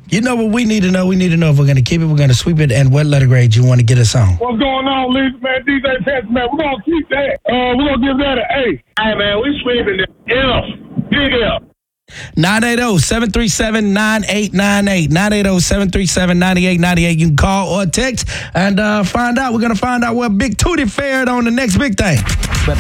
You know what we need to know? We need to know if we're going to keep it, we're going to sweep it, and what letter grade you want to get us on. What's going on, Lisa, man? DJ Pets, man. We're going to keep that. We're going to give that an A. Hey, man, we sweeping the F. Big F. 980-737-9898. 980-737-9898. You can call or text and find out. We're going to find out where Big Tootie fared on the next big thing.